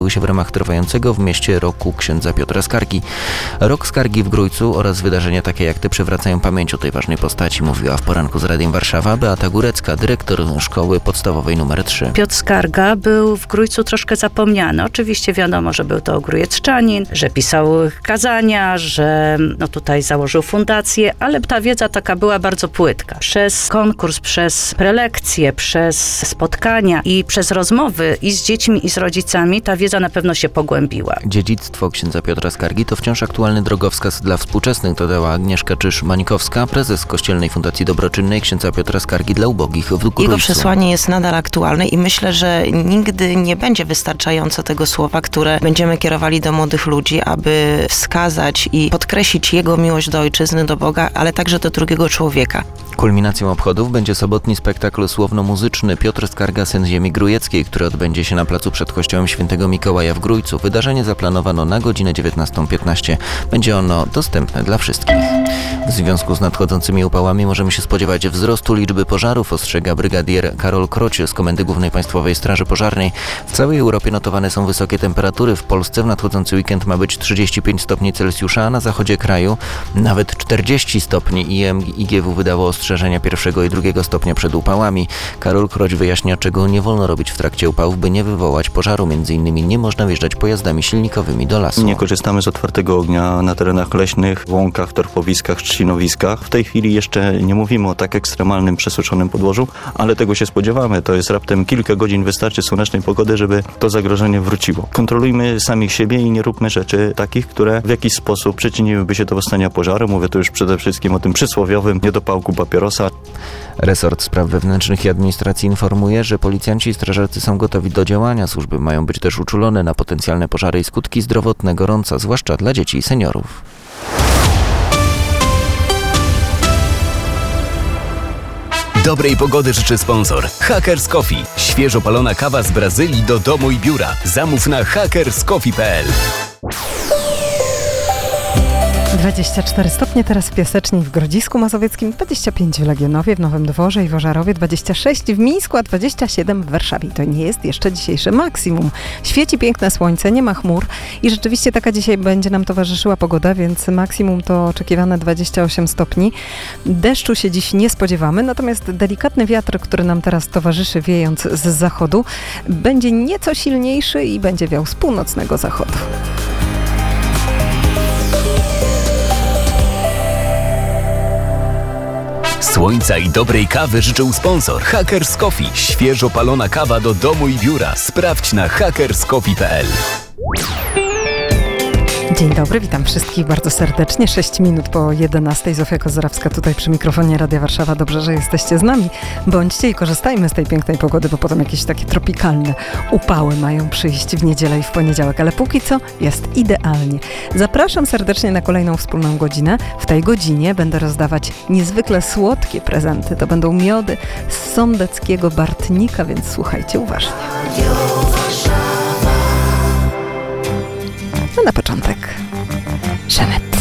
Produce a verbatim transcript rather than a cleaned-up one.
się w ramach trwającego w mieście roku księdza Piotra Skargi. Rok Skargi w Grójcu oraz wydarzenia takie jak te przywracają pamięć o tej ważnej postaci, mówiła w poranku z Radiem Warszawa Beata Górecka, dyrektor szkoły podstawowej numer trzy. Piotr Skarga był w Grójcu troszkę zapomniany. Oczywiście wiadomo, że był to grójeczczanin, że pisał kazania, że no tutaj założył fundację, ale ta wiedza taka była bardzo płytka. Przez konkurs, przez prelekcje, przez spotkania i przez rozmowy i z dziećmi, i z rodzicami ta wiedza na pewno się pogłębiła. Dziedzictwo księdza Piotra Skargi to wciąż aktualny drogowskaz dla współczesnych, dodała Agnieszka Czyż-Mańkowska, prezes Kościelnej Fundacji Dobroczynnej księdza Piotra Skargi dla ubogich w Grójcu. Jego przesłanie jest nadal aktualne i myślę, że nigdy nie będzie wystarczająco tego słowa, które będziemy kierowali do młodych ludzi, aby wskazać i podkreślić jego miłość do ojczyzny, do Boga, ale także do drugiego człowieka. Kulminacją obchodów będzie sobotni spektakl słowno-muzyczny Piotr Skarga, syn ziemi grójeckiej, który odbędzie się na placu przed kościołem Świętego Mikołaja w Grójcu. Wydarzenie zaplanowano na godzinę dziewiętnastą piętnaście. Będzie ono dostępne dla wszystkich. W związku z nadchodzącymi upałami możemy się spodziewać wzrostu liczby pożarów, ostrzega brygadier Karol Kroć z Komendy Głównej Państwowej Straży Pożarnej. W całej Europie notowane są wysokie temperatury. W Polsce w nadchodzący weekend ma być trzydzieści pięć stopni Celsjusza, a na zachodzie kraju nawet czterdzieści stopni. I M G W wydało ostrzeżenia pierwszego i drugiego stopnia przed upałami. Karol Kroć wyjaśnia, czego nie wolno robić w trakcie upałów, by nie wywołać pożaru. Między innymi nie można wjeżdżać pojazdami silnikowymi do lasu. Nie korzystamy z otwartego ognia na terenach leśnych, łąkach, torfowiskach, trzcinowiskach. W tej chwili jeszcze nie mówimy o tak ekstremalnym, przesuszonym podłożu, ale tego się spodziewamy. To jest raptem kilka godzin wystarczy słonecznej pogody, żeby to zagrożenie wróciło. Kontrolujmy samych siebie i nie róbmy rzeczy takich, które w jakiś sposób przyczyniłyby się do powstania pożaru. Mówię tu już przede wszystkim o tym przysłowiowym niedopałku papierosa. Resort Spraw Wewnętrznych i Administracji informuje, że policjanci i strażacy są gotowi do działania. Służby mają być też uczulone na potencjalne pożary i skutki zdrowotne gorąca, zwłaszcza dla dzieci i seniorów. Dobrej pogody życzy sponsor Hackers Coffee. Świeżo palona kawa z Brazylii do domu i biura. Zamów na hackers coffee kropka p l. dwadzieścia cztery stopnie teraz w Piasecznej, w Grodzisku Mazowieckim, dwadzieścia pięć w Legionowie, w Nowym Dworze i w Ożarowie, dwadzieścia sześć w Mińsku, a dwadzieścia siedem w Warszawie. To nie jest jeszcze dzisiejsze maksimum. Świeci piękne słońce, nie ma chmur i rzeczywiście taka dzisiaj będzie nam towarzyszyła pogoda, więc maksimum to oczekiwane dwadzieścia osiem stopni. Deszczu się dziś nie spodziewamy, natomiast delikatny wiatr, który nam teraz towarzyszy, wiejąc z zachodu, będzie nieco silniejszy i będzie wiał z północnego zachodu. Słońca i dobrej kawy życzył sponsor Hackers Coffee. Świeżo palona kawa do domu i biura. Sprawdź na hackers coffee kropka p l. Dzień dobry, witam wszystkich bardzo serdecznie. sześć minut po jedenastej. Zofia Kozrawska tutaj przy mikrofonie Radia Warszawa. Dobrze, że jesteście z nami. Bądźcie i korzystajmy z tej pięknej pogody, bo potem jakieś takie tropikalne upały mają przyjść w niedzielę i w poniedziałek. Ale póki co jest idealnie. Zapraszam serdecznie na kolejną wspólną godzinę. W tej godzinie będę rozdawać niezwykle słodkie prezenty. To będą miody z sądeckiego Bartnika, więc słuchajcie uważnie. A na początek Żanet.